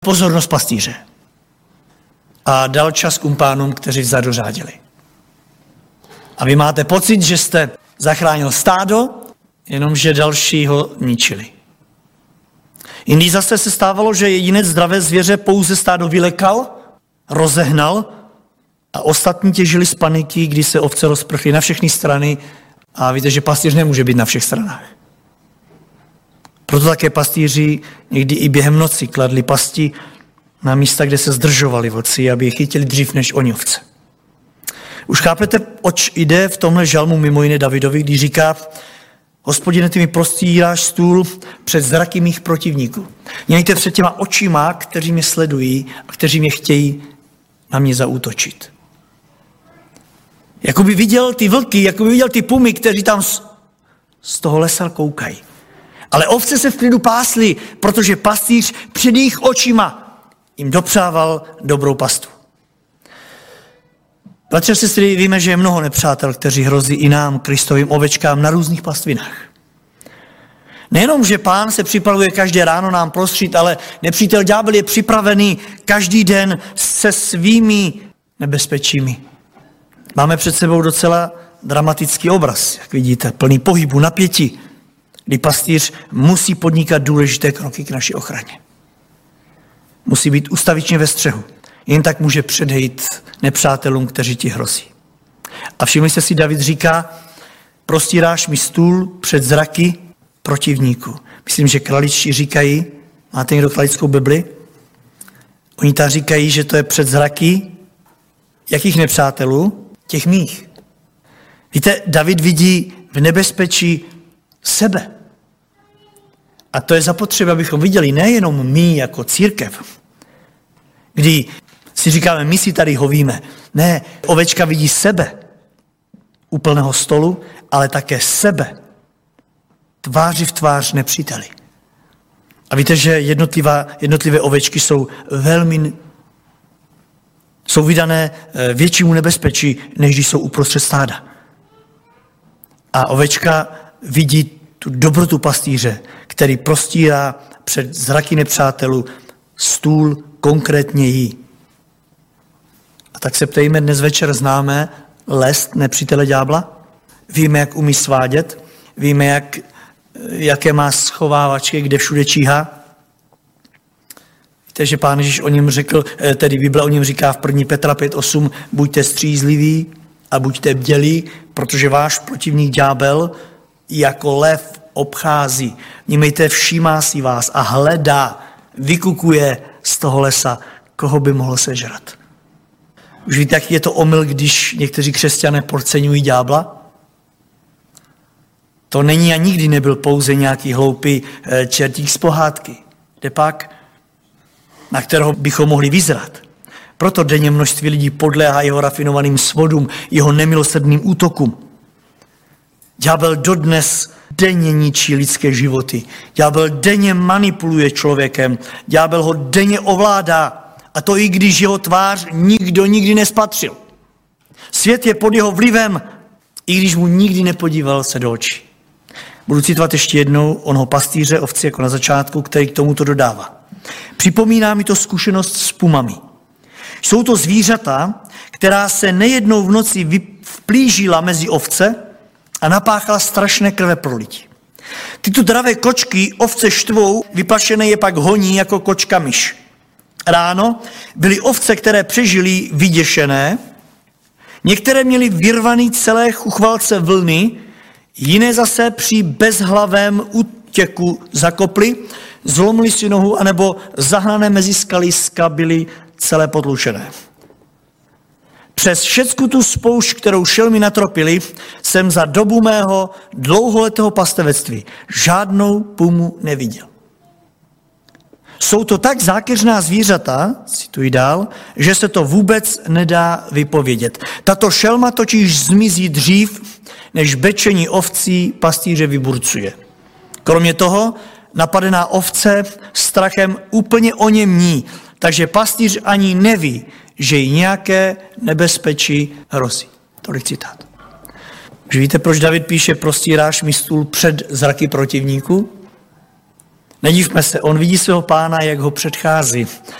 pozornost pastýře a dal čas kumpánům, kteří vzadu řádili. A vy máte pocit, že jste zachránil stádo, jenomže další ho ničili. Jindy zase se stávalo, že jedinec zdravé zvěře pouze stádo vylekal, rozehnal a ostatní těžili z paniky, když se ovce rozprchly na všechny strany a víte, že pastýř nemůže být na všech stranách. Proto také pastýři někdy i během noci kladli pasti na místa, kde se zdržovali vlci, aby je chytili dřív než oni ovce. Už chápete, oč jde v tomhle žalmu mimo jiné Davidovi, když říká: Hospodine, ty mi prostíráš stůl před zraky mých protivníků. Mějte před těma očima, kteří mě sledují a kteří mě chtějí na mě zaútočit. Jakoby viděl ty vlky, jakoby viděl ty pumy, kteří tam z toho lesa koukají. Ale ovce se v klidu pásly, protože pastýř před jejich očima jim dopřával dobrou pastu. Bratři a sestry, víme, že je mnoho nepřátel, kteří hrozí i nám, Kristovým ovečkám, na různých pastvinách. Nejenom, že Pán se připravuje každé ráno nám prostřít, ale nepřítel ďábel je připravený každý den se svými nebezpečími. Máme před sebou docela dramatický obraz, jak vidíte, plný pohybu, napětí, kdy pastýř musí podnikat důležité kroky k naší ochraně. Musí být ustavičně ve střehu. Jen tak může předejít nepřátelům, kteří ti hrozí. A všimli jste si, David říká: prostíráš mi stůl před zraky protivníků. Myslím, že kraličtí říkají, máte někdo kralickou Bibli? Oni tak říkají, že to je před zraky jakých nepřátelů? Těch mých. Víte, David vidí v nebezpečí sebe. A to je zapotřebí, abychom viděli nejenom my jako církev, kdy si říkáme, my si tady hovíme. Ne, ovečka vidí sebe u plného stolu, ale také sebe tváři v tvář nepříteli. A víte, že jednotlivé ovečky jsou vydané většímu nebezpečí, než když jsou uprostřed stáda. A ovečka vidí tu dobrotu pastýře, který prostírá před zraky nepřátelů stůl konkrétně jí. A tak se ptejme, dnes večer známe lest nepřítele ďábla? Víme, jak umí svádět? Víme, jaké má schovávačky, kde všude číhá? Víte, že Pán Ježíš o něm řekl, tedy Bible o něm říká v 1. Petra 5:8, buďte střízliví a buďte bdělí, protože váš protivník ďábel jako lev obchází. Vnímejte, všímá si vás a hledá, vykukuje z toho lesa, koho by mohl sežrat. Už víte, jaký je to omyl, když někteří křesťané podceňují ďábla? To není a nikdy nebyl pouze nějaký hloupý čertík z pohádky. Kde pak? Na kterého bychom mohli vyzrat. Proto denně množství lidí podléhá jeho rafinovaným svodům, jeho nemilosrdným útokům. Ďábel dodnes denně ničí lidské životy. Ďábel denně manipuluje člověkem. Ďábel ho denně ovládá. A to i když jeho tvář nikdo nikdy nespatřil. Svět je pod jeho vlivem, i když mu nikdy nepodíval se do očí. Budu citovat ještě jednou onoho pastýře ovci jako na začátku, který k tomuto dodává. Připomíná mi to zkušenost s pumami. Jsou to zvířata, která se nejednou v noci vplížila mezi ovce a napáchala strašné krveprolití. Tyto dravé kočky ovce štvou, vyplašené je pak honí jako kočka myš. Ráno byly ovce, které přežily, vyděšené, některé měly vyrvaný celé chuchvalce vlny, jiné zase při bezhlavém útěku zakoply, zlomili si nohu, anebo zahnané mezi skaliska byly celé potlučené. Přes všecku tu spoušť, kterou šelmy natropili, jsem za dobu mého dlouholetého pastevectví žádnou pumu neviděl. Jsou to tak zákeřná zvířata, cituji dál, že se to vůbec nedá vypovědět. Tato šelma totiž zmizí dřív, než bečení ovcí pastýře vyburcuje. Kromě toho napadená ovce strachem úplně oněmní, takže pastýř ani neví, že jí nějaké nebezpečí hrozí. Tolik citát. Už víte, proč David píše, prostíráš mi stůl před zraky protivníků? Nedívme se, on vidí svého pána, jak ho předchází